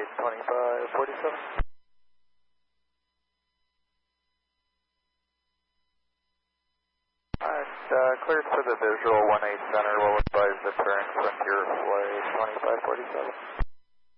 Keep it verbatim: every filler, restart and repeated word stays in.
twenty-five forty-seven. Alright, uh, cleared for the visual one eight center. We'll advise the turn Frontier Flight twenty-five forty-seven.